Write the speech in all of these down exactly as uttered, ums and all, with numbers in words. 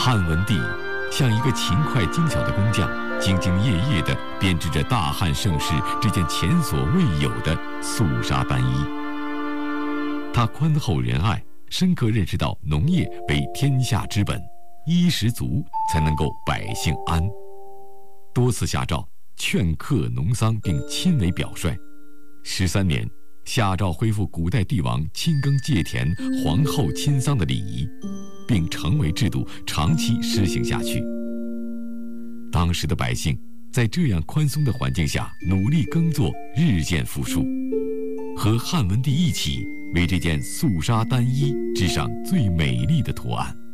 汉文帝像一个勤快精巧的工匠，兢兢业业地编织着大汉盛世这件前所未有的素纱单衣。他宽厚仁爱，深刻认识到农业为天下之本，衣食足才能够百姓安。多次下诏劝克农桑，并亲为表率。十三年，下诏恢复古代帝王亲耕芥田、皇后亲丧的礼仪，并成为制度，长期施行下去。当时的百姓在这样宽松的环境下努力耕作，日渐富庶，和汉文帝一起为这件素纱单衣织上最美丽的图案。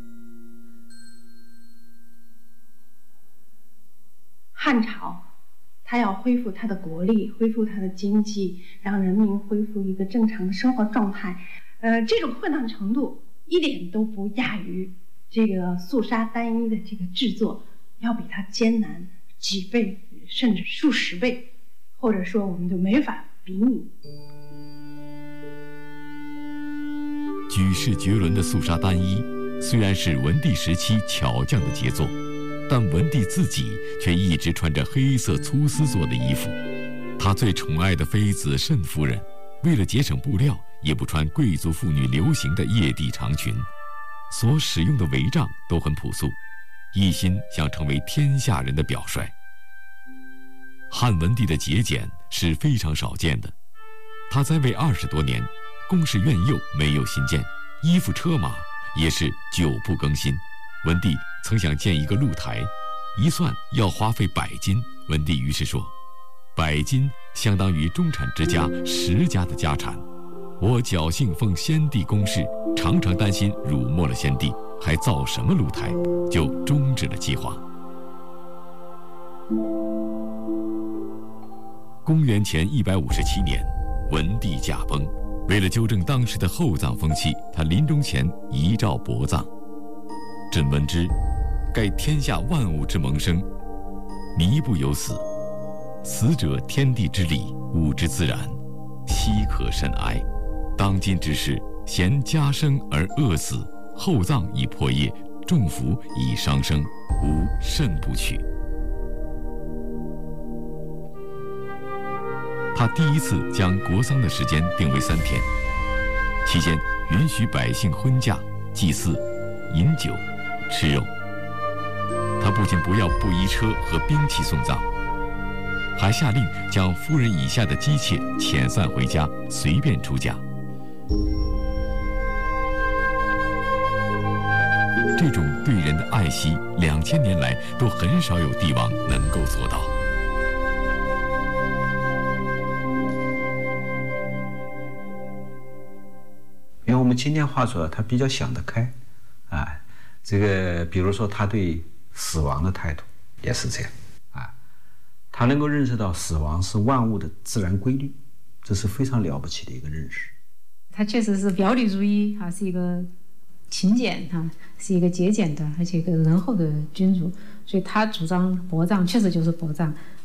汉朝他要恢复他的国力，恢复他的经济，让人民恢复一个正常的生活状态。呃，这种困难程度一点都不亚于这个素纱单衣的这个制作，要比它艰难几倍，甚至数十倍，或者说我们就没法比拟。 举世绝伦的素纱单衣，虽然是文帝时期巧匠的杰作，但文帝自己却一直穿着黑色粗丝做的衣服。他最宠爱的妃子慎夫人，为了节省布料，也不穿贵族妇女流行的叶地长裙，所使用的帷帐都很朴素，一心想成为天下人的表率。汉文帝的节俭是非常少见的，他在位二十多年，宫室苑囿没有新建，衣服车马也是久不更新。文帝曾想建一个露台，一算要花费百金，文帝于是说：百金相当于中产之家十家的家产，我侥幸奉先帝宫室，常常担心辱没了先帝，还造什么露台，就终止了计划。公元前一百五十七年，文帝驾崩，为了纠正当时的厚葬风气，他临终前遗诏薄葬。朕闻之，盖天下万物之萌生，靡不有死，死者天地之理，物之自然，奚可甚哀？当今之事，嫌家生而饿死，厚葬以破业，重服以伤生，吾甚不取。他第一次将国丧的时间定为三天，期间允许百姓婚嫁、祭祀、饮酒、吃肉。他不仅不要布衣车和兵器送葬，还下令将夫人以下的姬妾遣散回家，随便出嫁。这种对人的爱惜，两千年来都很少有帝王能够做到。 因为我们今天话说，他比较想得开，啊，这个比如说他对死亡的态度也是这样，啊，他能够认识到死亡是万物的自然规律，这是非常了不起的一个认识。 他确实是表里如一啊，是一个勤俭啊，是一个节俭的，而且一个仁厚的君主，所以他主张薄葬，确实就是薄葬。